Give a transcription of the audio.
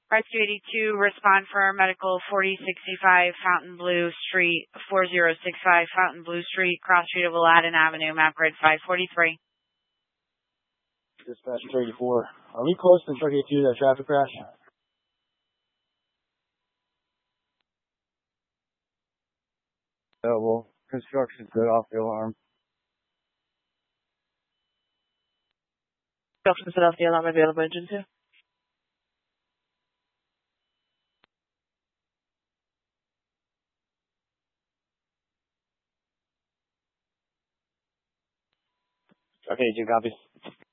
Rescue 82, respond for medical 4065 Fontainebleau Street, 4065 Fontainebleau Street, cross street of Aladdin Avenue, map grid 543. Dispatch 34. Are we close to Truck 82 to that traffic crash? Available. Construction set off the alarm. Construction set off the alarm, available engine 2. Okay, 2 copies.